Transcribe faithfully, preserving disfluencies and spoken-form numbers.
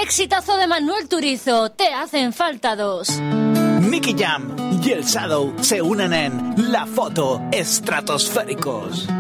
exitazo de Manuel Turizo, Te hacen falta dos. Nicky Jam y el Shadow se unen en La Foto Estratosféricos.